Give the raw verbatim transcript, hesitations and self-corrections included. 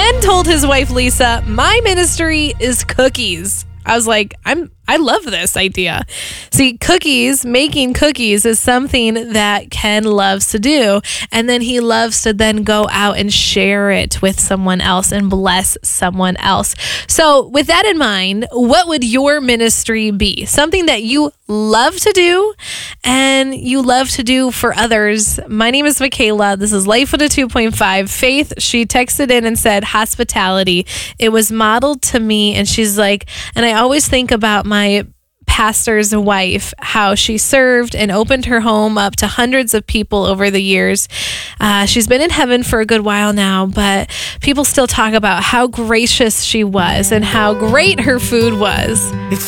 then told his wife, Lisa, my ministry is cookies. I was like, I'm, I love this idea. See, cookies, making cookies is something that Ken loves to do. And then he loves to then go out and share it with someone else and bless someone else. So with that in mind, what would your ministry be? Something that you love to do and you love to do for others. My name is Michaela. This is Life with a two point five. Faith, she texted in and said hospitality. It was modeled to me, and she's like, and I always think about my pastor's wife, how she served and opened her home up to hundreds of people over the years. Uh, she's been in heaven for a good while now, but people still talk about how gracious she was and how great her food was. It's